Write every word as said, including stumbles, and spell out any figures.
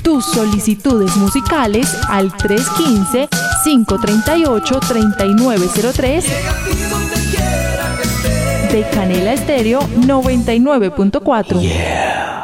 tus solicitudes musicales al tres uno cinco, cinco tres ocho, tres nueve cero tres de Canela Estéreo noventa y nueve punto cuatro. Yeah.